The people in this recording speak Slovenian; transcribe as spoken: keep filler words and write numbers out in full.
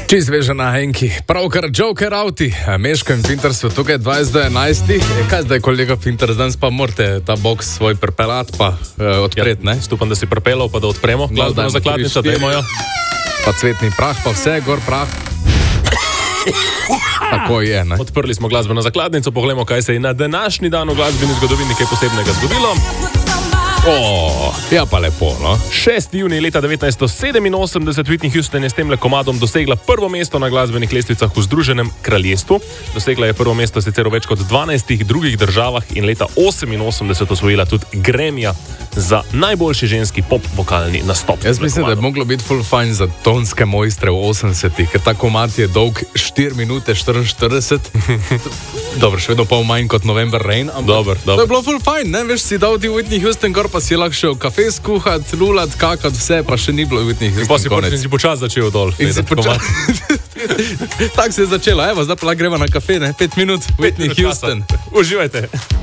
Čist veže na enki, pravkar Joker Auti, Meško in Finter so tukaj dvajset do enajstih. Kaj zdaj, kolega Finter, danes pa morate ta boks svoj prepelat pa uh, odpret, ja, ne? Stupam, da si prepelal, pa da odpremo. Glasbena zakladnica, dajmo jo. Pa cvetni prah, pa vse, gor prah. Tako je, ne? Odprli smo glasbeno zakladnico, pogledamo, kaj se je na današnji dan v glasbeni zgodovini kaj posebnega zgodilo. O, ja pa lepo, no. šesti junij leta devetnajststo sedeminosemdeset Whitney Houston je s tem le komadom dosegla prvo mesto na glasbenih lestvicah v Združenem kraljestvu. Dosegla je prvo mesto sicer v več kot dvanajstih drugih državah in leta oseminosemdeset osvojila tudi Grammyja za najboljši ženski pop vokalni nastop. Jaz mislim, da je moglo biti full fajn za tonske mojstre v osemdesetih, ker ta komad je dolg štiri minute štiriinštirideset. Dobro, še vedno pol manj kot November Rain, ampak dober, dober. To je bilo full fajn, ne? Veš, si dal ti Whitney Houston, gor pa si lahko šel kafe skuhat, lulat, kakat, vse, pa še ni bilo Whitney Houston. In pa si, po, si počas začel dol. In si počas. Tak se je začelo, evo, zdaj pa lahko greva na kafe, ne? Pet minut, Whitney Houston. Uživajte.